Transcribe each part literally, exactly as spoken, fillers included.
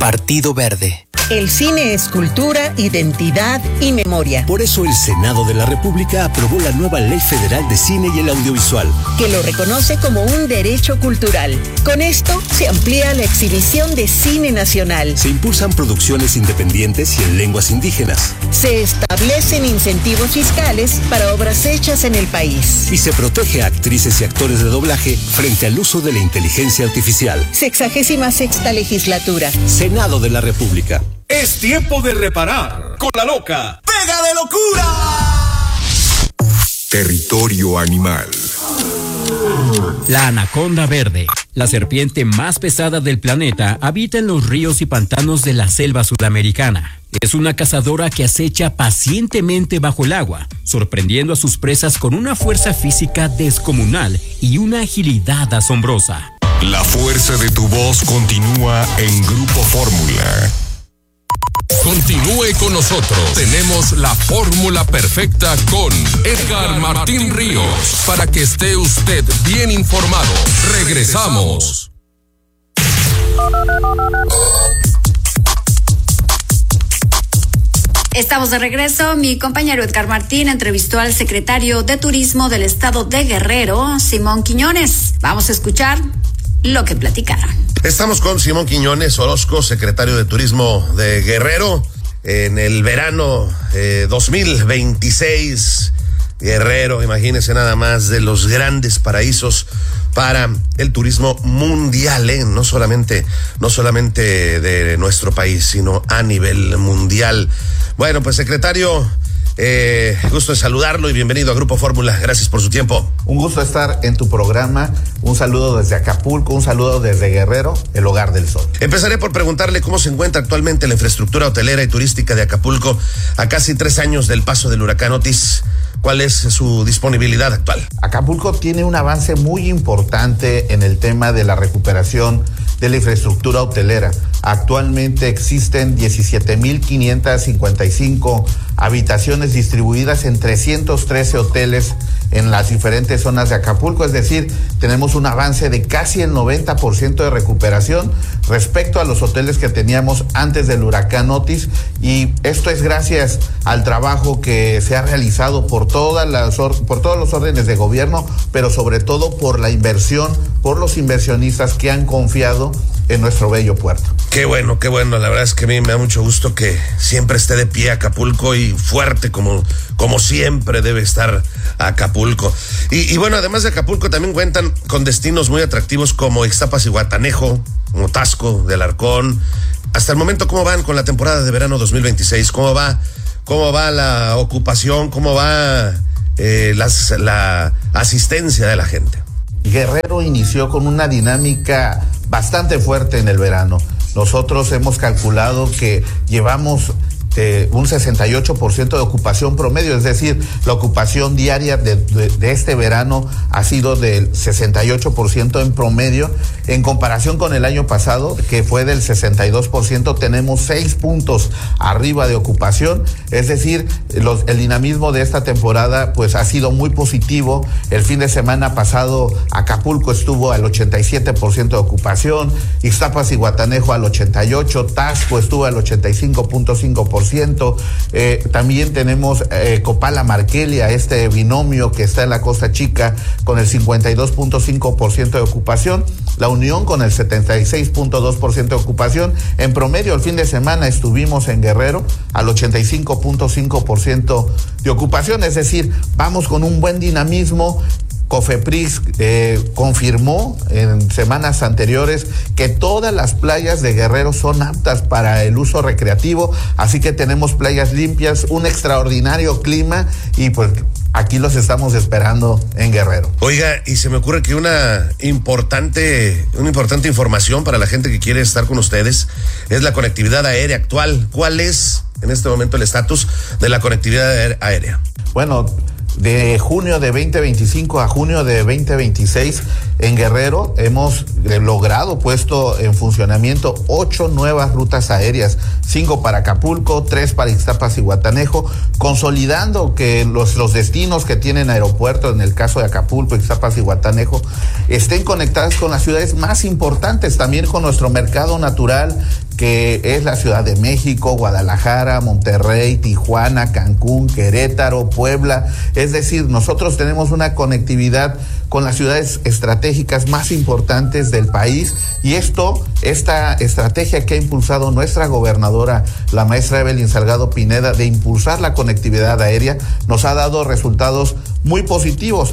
Partido Verde. El cine es cultura, identidad y memoria. Por eso el Senado de la República aprobó la nueva Ley Federal de Cine y el Audiovisual, que lo reconoce como un derecho cultural. Con esto se amplía la exhibición de cine nacional. Se impulsan producciones independientes y en lenguas indígenas. Se establecen incentivos fiscales para obras hechas en el país. Y se protege a actrices y actores de doblaje frente al uso de la inteligencia artificial. Sexagésima sexta legislatura. Senado de la República. Es tiempo de reparar con la loca. ¡Pega de locura! Territorio animal. La anaconda verde, la serpiente más pesada del planeta, habita en los ríos y pantanos de la selva sudamericana. Es una cazadora que acecha pacientemente bajo el agua, sorprendiendo a sus presas con una fuerza física descomunal y una agilidad asombrosa. La fuerza de tu voz continúa en Grupo Fórmula. Continúe con nosotros. Tenemos la fórmula perfecta con Edgar Martín Ríos para que esté usted bien informado. Regresamos. Estamos de regreso. Mi compañero Edgar Martín entrevistó al secretario de Turismo del Estado de Guerrero, Simón Quiñones. Vamos a escuchar lo que platicaron. Estamos con Simón Quiñones Orozco, secretario de Turismo de Guerrero. En el verano eh, dos mil veintiséis, Guerrero, imagínense nada más, de los grandes paraísos para el turismo mundial, ¿eh? no solamente, no solamente de nuestro país, sino a nivel mundial. Bueno, pues secretario, Eh, gusto de saludarlo y bienvenido a Grupo Fórmula. Gracias por su tiempo. Un gusto estar en tu programa. Un saludo desde Acapulco, un saludo desde Guerrero, el hogar del sol. Empezaré por preguntarle cómo se encuentra actualmente la infraestructura hotelera y turística de Acapulco a casi tres años del paso del huracán Otis. ¿Cuál es su disponibilidad actual? Acapulco tiene un avance muy importante en el tema de la recuperación de la infraestructura hotelera. Actualmente existen diecisiete mil quinientas cincuenta y cinco habitaciones distribuidas en trescientos trece hoteles en las diferentes zonas de Acapulco, es decir, tenemos un avance de casi el noventa por ciento de recuperación respecto a los hoteles que teníamos antes del huracán Otis, y esto es gracias al trabajo que se ha realizado por todas las por todos los órdenes de gobierno, pero sobre todo por la inversión, por los inversionistas que han confiado en nuestro bello puerto. Qué bueno, qué bueno. La verdad es que a mí me da mucho gusto que siempre esté de pie Acapulco y fuerte como, como siempre debe estar Acapulco. Y, y bueno, además de Acapulco también cuentan con destinos muy atractivos como Ixtapas y Guatanejo, como Taxco del Arcón. Hasta el momento, ¿cómo van con la temporada de verano dos mil veintiséis? ¿Cómo va, cómo va la ocupación? ¿Cómo va eh, las, la asistencia de la gente? Guerrero inició con una dinámica bastante fuerte en el verano. Nosotros hemos calculado que llevamos eh, un sesenta y ocho por ciento de ocupación promedio, es decir, la ocupación diaria de, de, de este verano ha sido del sesenta y ocho por ciento en promedio. En comparación con el año pasado, que fue del sesenta y dos por ciento, tenemos seis puntos arriba de ocupación, es decir, los, el dinamismo de esta temporada pues ha sido muy positivo. El fin de semana pasado Acapulco estuvo al ochenta y siete por ciento de ocupación, Ixtapas y Guatanejo al ochenta y ocho por ciento, Taxco estuvo al ochenta y cinco punto cinco por ciento, eh, también tenemos eh, Copala Marquelia, este binomio que está en la Costa Chica con el cincuenta y dos punto cinco por ciento de ocupación, La Unión con el setenta y seis punto dos por ciento de ocupación. En promedio, el fin de semana estuvimos en Guerrero al ochenta y cinco punto cinco por ciento de ocupación, es decir, vamos con un buen dinamismo. Cofepris eh, confirmó en semanas anteriores que todas las playas de Guerrero son aptas para el uso recreativo, así que tenemos playas limpias, un extraordinario clima y pues aquí los estamos esperando en Guerrero. Oiga, y se me ocurre que una importante, una importante información para la gente que quiere estar con ustedes es la conectividad aérea actual. ¿Cuál es en este momento el estatus de la conectividad aérea? Bueno, de junio de veinte veinticinco a junio de veinte veintiséis en Guerrero hemos logrado puesto en funcionamiento ocho nuevas rutas aéreas, cinco para Acapulco, tres para Ixtapas y Guatanejo, consolidando que los, los destinos que tienen aeropuerto, en el caso de Acapulco, Ixtapas y Guatanejo, estén conectados con las ciudades más importantes, también con nuestro mercado natural, que es la Ciudad de México, Guadalajara, Monterrey, Tijuana, Cancún, Querétaro, Puebla. Es decir, nosotros tenemos una conectividad con las ciudades estratégicas más importantes del país, y esto, esta estrategia que ha impulsado nuestra gobernadora, la maestra Evelyn Salgado Pineda, de impulsar la conectividad aérea, nos ha dado resultados muy positivos.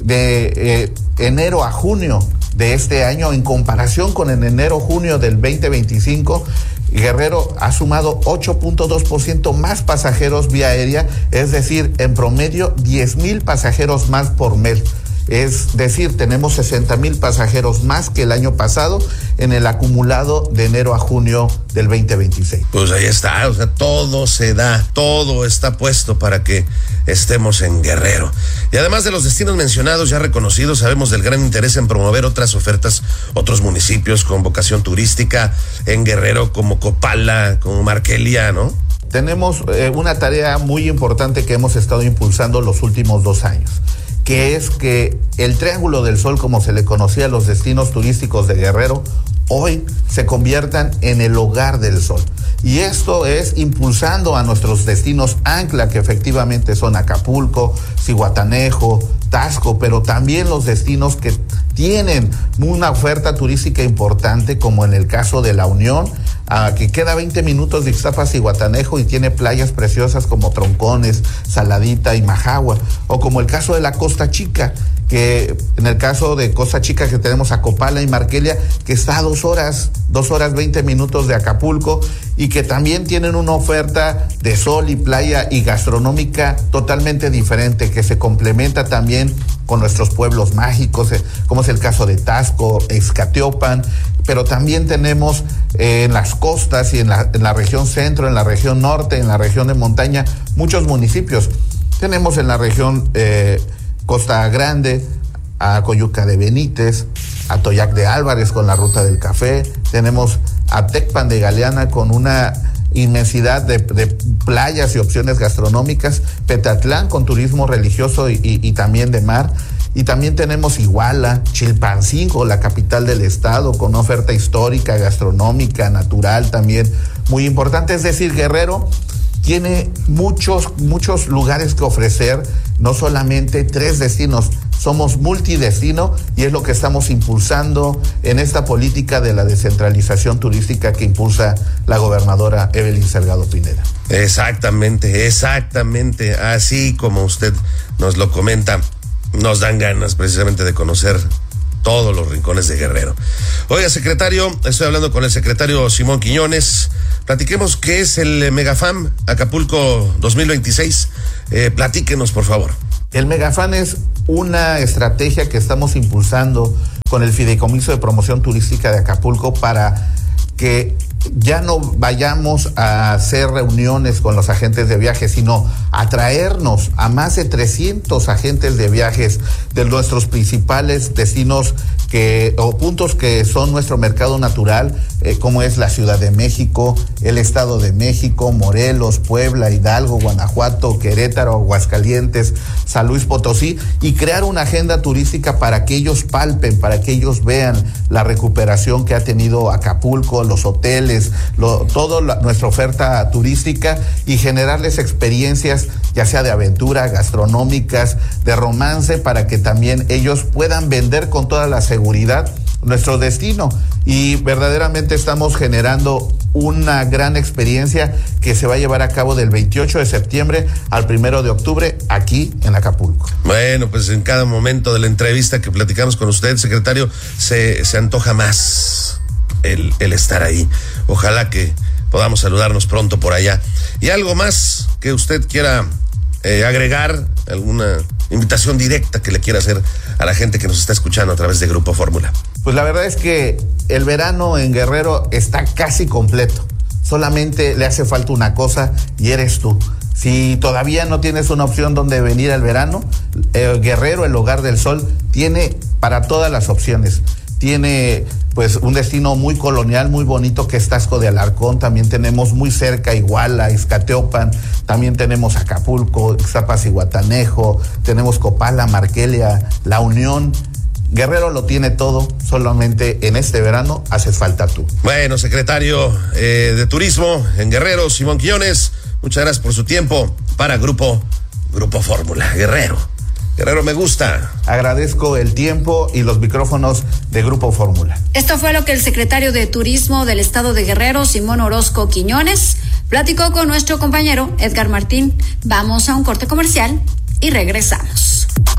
De eh, enero a junio de este año, en comparación con el enero-junio del veinte veinticinco, Guerrero ha sumado ocho punto dos por ciento más pasajeros vía aérea, es decir, en promedio diez mil pasajeros más por mes. Es decir, tenemos sesenta mil pasajeros más que el año pasado en el acumulado de enero a junio del veinte veintiséis. Pues ahí está, o sea, todo se da, todo está puesto para que estemos en Guerrero. Y además de los destinos mencionados ya reconocidos, sabemos del gran interés en promover otras ofertas, otros municipios con vocación turística en Guerrero, como Copala, como Marquelia, ¿no? Tenemos eh, una tarea muy importante que hemos estado impulsando los últimos dos años. Que es que el Triángulo del Sol, como se le conocía a los destinos turísticos de Guerrero, hoy se conviertan en el hogar del sol. Y esto es impulsando a nuestros destinos ancla, que efectivamente son Acapulco, Zihuatanejo, Taxco, pero también los destinos que tienen una oferta turística importante, como en el caso de La Unión, uh, que queda veinte minutos de Ixtapa a Zihuatanejo y tiene playas preciosas como Troncones, Saladita y Majagua, o como el caso de la Costa Chica, que en el caso de Costa Chica que tenemos a Copala y Marquelia, que está a dos horas, dos horas veinte minutos de Acapulco, y que también tienen una oferta de sol y playa y gastronómica totalmente diferente, que se complementa también con nuestros pueblos mágicos, eh, como es el caso de Taxco, Ixcateopan, pero también tenemos eh, en las costas y en la, en la región centro, en la región norte, en la región de montaña, muchos municipios. Tenemos en la región eh, Costa Grande, a Coyuca de Benítez, a Toyac de Álvarez con la Ruta del Café, tenemos a Tecpan de Galeana con una inmensidad de, de playas y opciones gastronómicas, Petatlán con turismo religioso y, y, y también de mar, y también tenemos Iguala, Chilpancingo, la capital del estado, con una oferta histórica, gastronómica, natural también muy importante. Es decir, Guerrero tiene muchos, muchos lugares que ofrecer, no solamente tres destinos, somos multidestino, y es lo que estamos impulsando en esta política de la descentralización turística que impulsa la gobernadora Evelyn Salgado Pineda. Exactamente, exactamente, así como usted nos lo comenta, nos dan ganas precisamente de conocer todos los rincones de Guerrero. Oiga, secretario, estoy hablando con el secretario Simón Quiñones. Platiquemos qué es el Megafam Acapulco dos mil veintiséis. Eh, platíquenos, por favor. El Megafam es una estrategia que estamos impulsando con el Fideicomiso de Promoción Turística de Acapulco para que ya no vayamos a hacer reuniones con los agentes de viajes, sino atraernos a más de trescientos agentes de viajes de nuestros principales destinos que o puntos que son nuestro mercado natural, eh, como es la Ciudad de México, el Estado de México, Morelos, Puebla, Hidalgo, Guanajuato, Querétaro, Aguascalientes, San Luis Potosí, y crear una agenda turística para que ellos palpen, para que ellos vean la recuperación que ha tenido Acapulco, los hoteles, lo, toda nuestra oferta turística, y generarles experiencias ya sea de aventura, gastronómicas, de romance, para que también ellos puedan vender con toda la seguridad nuestro destino. Y verdaderamente estamos generando una gran experiencia que se va a llevar a cabo del veintiocho de septiembre al primero de octubre aquí en Acapulco. Bueno, pues en cada momento de la entrevista que platicamos con usted, secretario, se, se antoja más el, el estar ahí. Ojalá que podamos saludarnos pronto por allá. ¿Y algo más que usted quiera eh, agregar? ¿Alguna invitación directa que le quiera hacer a la gente que nos está escuchando a través de Grupo Fórmula? Pues la verdad es que el verano en Guerrero está casi completo. Solamente le hace falta una cosa, y eres tú. Si todavía no tienes una opción donde venir al verano, eh, Guerrero, el hogar del sol, tiene para todas las opciones. Tiene pues un destino muy colonial, muy bonito, que es Taxco de Alarcón. También tenemos muy cerca Iguala, Ixcateopan, también tenemos Acapulco, Ixtapas y Zihuatanejo, tenemos Copala, Marquelia, La Unión. Guerrero lo tiene todo, solamente en este verano haces falta tú. Bueno, secretario eh, de Turismo en Guerrero, Simón Quiñones, muchas gracias por su tiempo para Grupo, Grupo Fórmula. Guerrero, Guerrero me gusta. Agradezco el tiempo y los micrófonos de Grupo Fórmula. Esto fue lo que el secretario de Turismo del Estado de Guerrero, Simón Orozco Quiñones, platicó con nuestro compañero Edgar Martín. Vamos a un corte comercial y regresamos.